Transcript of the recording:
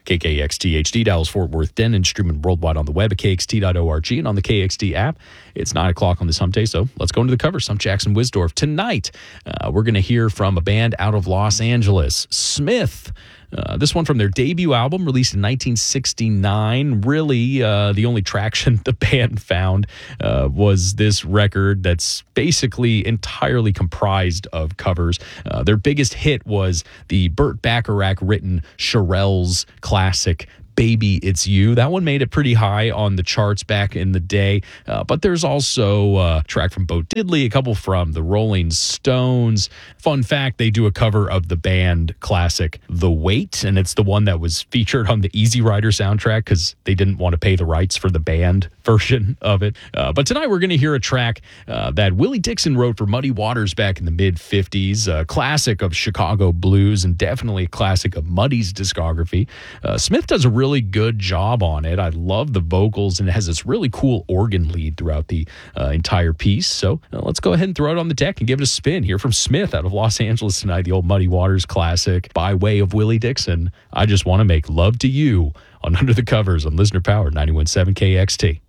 KKXT HD, Dallas, Fort Worth, Denton, streaming worldwide on the web at kxt.org and on the KXT app. It's 9 o'clock on this hump day, so let's go into the covers. I'm Jackson Wisdorf. Tonight, we're going to hear from a band out of Los Angeles, Smith. This one from their debut album released in 1969. Really, the only traction the band found was this record that's basically entirely comprised of covers. Their biggest hit was the Burt Bacharach written Shirelles classic Baby It's You. That one made it pretty high on the charts back in the day. But there's also a track from Bo Diddley, a couple from the Rolling Stones. Fun fact, they do a cover of the band classic The Wait, and it's the one that was featured on the Easy Rider soundtrack because they didn't want to pay the rights for the band version of it. But tonight we're going to hear a track that Willie Dixon wrote for Muddy Waters back in the mid-'50s, a classic of Chicago blues and definitely a classic of Muddy's discography. Smith does a really good job on it. I love the vocals, and it has this really cool organ lead throughout the entire piece. So let's go ahead and throw it on the deck and give it a spin. Here from Smith out of Los Angeles tonight, the old Muddy Waters classic by way of Willie Dixon. I Just Want to Make Love to You on Under the Covers on Listener Power 91.7 KXT.